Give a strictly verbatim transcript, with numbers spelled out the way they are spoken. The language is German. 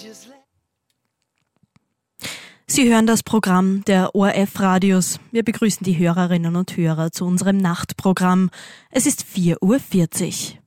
Sie hören das Programm der O R F-Radios. Wir begrüßen die Hörerinnen und Hörer zu unserem Nachtprogramm. Es ist vier Uhr vierzig.